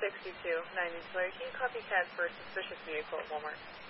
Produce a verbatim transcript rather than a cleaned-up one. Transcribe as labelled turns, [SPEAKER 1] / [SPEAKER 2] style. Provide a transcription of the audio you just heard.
[SPEAKER 1] sixty-two, ninety-two. Can you copy cat for a suspicious vehicle at Walmart?